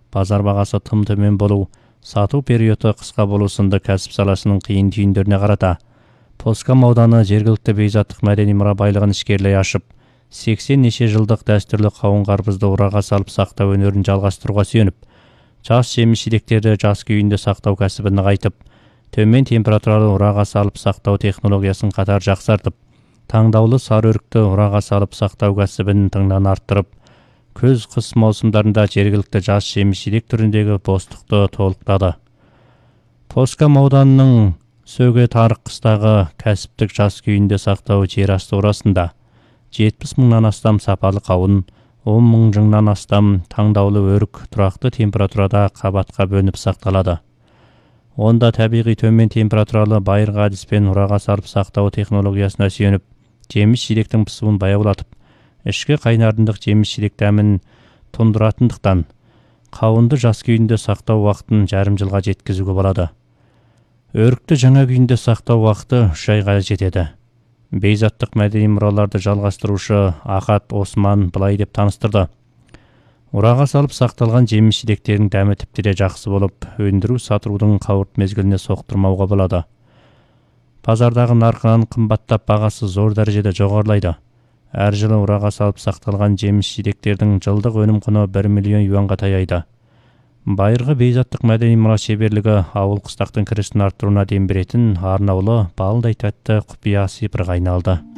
базар бағасы тым төмен болу, сату периоды қысқа болу сынды кәсіп саласының қиын түйіндеріне қарата Поскам ауданы жергілікті бейзаттық мәдени мұра байлығын ішкерлей ашып, 80 неше жылдық дәстүрлі қауын-қарбызды ұраға салып сақтау өнерін жалғастыруға сүйеніп, жас жеміс-жидектерді жас күйінде сақтау кәсібін нығайтып, төмен температуралы ұраға салып сақтау технологиясын қатар жақсартып, таңдаулы сарыөрікті ұраға салып сақтау кәсібін тыңнан арттырып, көз-қыс маусымдарында жергілікті жас жеміс-жидек түріндегі бостықты толықтады. Поскам ауданының Сөге тарық қыстағы кәсіптік жас күйінде сақтау жер асты орасында 70 мыңнан астам сапалы қауын, 10 мың жыңнан астам таңдаулы өрік тұрақты температурада қабатқа бөлініп сақталады. Онда табиғи төмен температуралы байырғы әдіспен ұраға салып сақтау технологиясына сүйеніп, жеміс-жидектің пысуын баяулатып, ішкі қайнардындық жеміс-жидек дәмін тұндыратындықтан, қауынды жас күйінде сақтау уақытын жарым жылға жеткізуге болады. Өрікті жаңа күйінде сақтау уақыты 3 айға жетеді. Бейзаттық мәдени мұраларды жалғастырушы Ахат Осман былай деп таныстырды. Ұраға салып сақталған жеміс-жидектердің дәмі тіпті де жақсы болып, өндіру сатырудың қауырт мезгіліне соқтырмауға болады. Базардағы нарқынан қымбаттап бағасы зор дәрежеде жоғарылайды. Әр жылы ұраға салып сақталған жеміс-жидектердің жылдық өнім құны 1 миллион юанға таяйды. Байырғы бейзаттық мәдени мұра шеберлігі ауыл қыстақтың кірісін арттыруына дем беретін арнаулы балдай тәтті құпия сыйпырға айналды.